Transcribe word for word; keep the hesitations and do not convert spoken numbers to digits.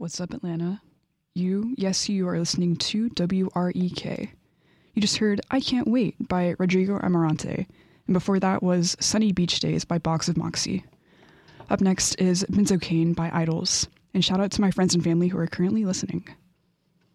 What's up, Atlanta? You, yes, you are listening to W R E K. You just heard I Can't Wait by Rodrigo Amarante, and before that was Sunny Beach Days by Box of Moxie. Up next is Benzo Kane by Idols, and shout out to my friends and family who are currently listening.